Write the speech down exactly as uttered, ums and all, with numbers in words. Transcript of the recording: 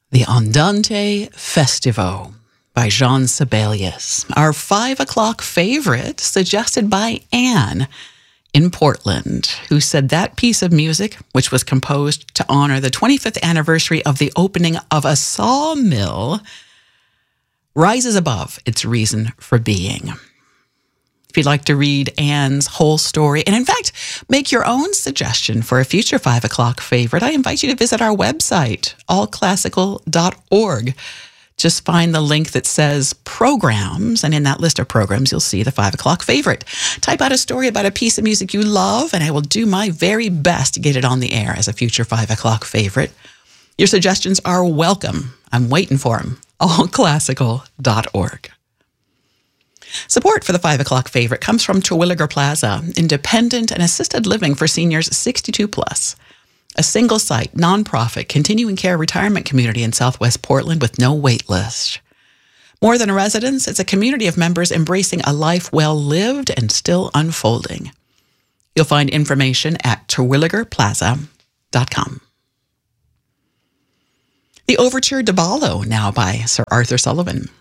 The Andante Festivo by Jean Sibelius, our five o'clock favorite, suggested by Anne in Portland, who said that piece of music, which was composed to honor the twenty-fifth anniversary of the opening of a sawmill, rises above its reason for being. If you'd like to read Anne's whole story, and in fact, make your own suggestion for a future five o'clock favorite, I invite you to visit our website, all classical dot org. Just find the link that says programs, and in that list of programs, you'll see the five o'clock favorite. Type out a story about a piece of music you love, and I will do my very best to get it on the air as a future five o'clock favorite. Your suggestions are welcome. I'm waiting for them. all classical dot org. Support for the five o'clock favorite comes from Terwilliger Plaza, independent and assisted living for seniors sixty-two plus. A single-site, nonprofit, continuing care retirement community in Southwest Portland with no wait list. More than a residence, it's a community of members embracing a life well lived and still unfolding. You'll find information at terwilliger plaza dot com. The Overture to Ballo, now by Sir Arthur Sullivan.